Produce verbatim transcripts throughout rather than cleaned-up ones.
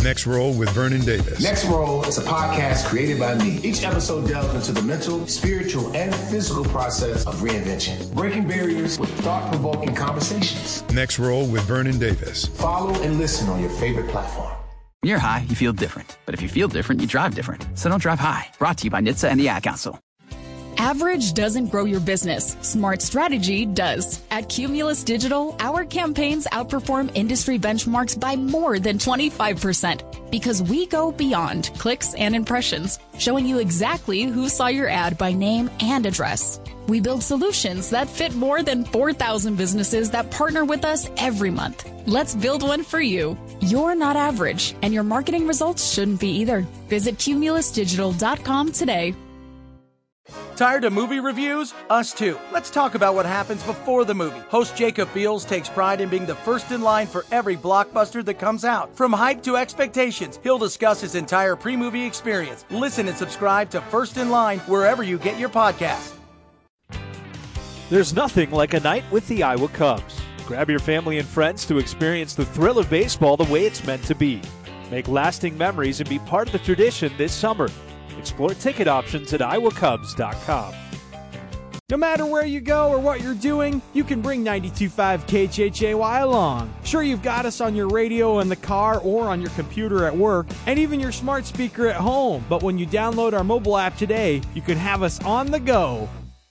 Next Roll with Vernon Davis. Next Roll is a podcast created by me. Each episode delves into the mental, spiritual, and physical process of reinvention, breaking barriers with thought-provoking conversations. Next Roll with Vernon Davis. Follow and listen on your favorite platform. When you're high, you feel different. But if you feel different, you drive different. So don't drive high. Brought to you by N H T S A and the Ad Council. Average doesn't grow your business. Smart strategy does. At Cumulus Digital, our campaigns outperform industry benchmarks by more than twenty-five percent because we go beyond clicks and impressions, showing you exactly who saw your ad by name and address. We build solutions that fit more than four thousand businesses that partner with us every month. Let's build one for you. You're not average, and your marketing results shouldn't be either. Visit cumulus digital dot com today. Tired of movie reviews? Us too. Let's talk about what happens before the movie. Host Jacob Beals takes pride in being the first in line for every blockbuster that comes out. From hype to expectations, he'll discuss his entire pre-movie experience. Listen and subscribe to First in Line wherever you get your podcasts. There's nothing like a night with the Iowa Cubs. Grab your family and friends to experience the thrill of baseball the way it's meant to be. Make lasting memories and be part of the tradition this summer. Explore ticket options at iowa cubs dot com. No matter where you go or what you're doing, you can bring ninety-two point five K H H A Y along. Sure, you've got us on your radio in the car or on your computer at work, and even your smart speaker at home. But when you download our mobile app today, you can have us on the go.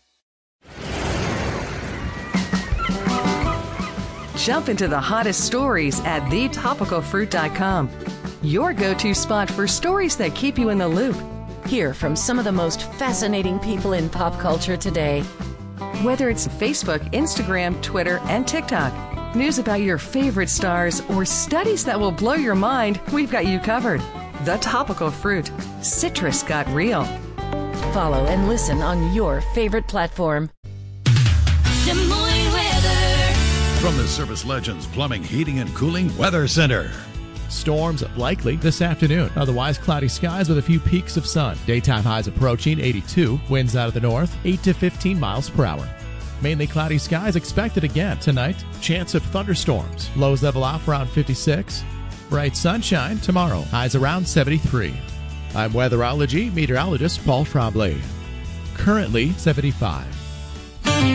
Jump into the hottest stories at the topical fruit dot com. Your go-to spot for stories that keep you in the loop. Hear from some of the most fascinating people in pop culture today. Whether it's Facebook, Instagram, Twitter, and TikTok, news about your favorite stars, or studies that will blow your mind, we've got you covered. The Topical Fruit. Citrus got real. Follow and listen on your favorite platform. Des Moines weather. From the Service Legends Plumbing, Heating, and Cooling Weather Center. Storms likely this afternoon. Otherwise, cloudy skies with a few peaks of sun. Daytime highs approaching eighty-two. Winds out of the north, eight to fifteen miles per hour. Mainly cloudy skies expected again tonight. Chance of thunderstorms. Lows level off around fifty-six. Bright sunshine tomorrow. Highs around seventy-three. I'm weatherology meteorologist Paul Trombley. Currently seventy-five.